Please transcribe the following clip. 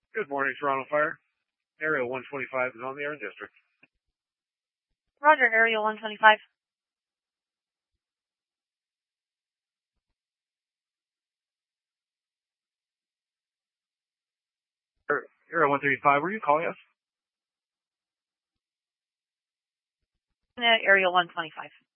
Good morning, Toronto Fire. Area 125 is on the air in district. Roger, Area 125. Area 135, were you calling us? Area 125.